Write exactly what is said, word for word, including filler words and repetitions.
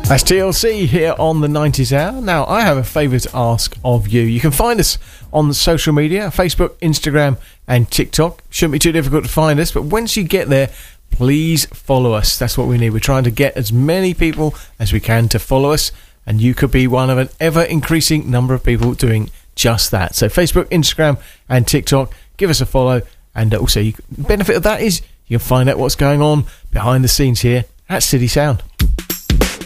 That's T L C here on the nineties Hour. Now, I have a favour to ask of you. You can find us on social media, Facebook, Instagram and TikTok. Shouldn't be too difficult to find us, but once you get there, please follow us. That's what we need. We're trying to get as many people as we can to follow us, and you could be one of an ever-increasing number of people doing just that. So Facebook, Instagram and TikTok, give us a follow, and also you, the benefit of that is you can find out what's going on behind the scenes here at City Sound.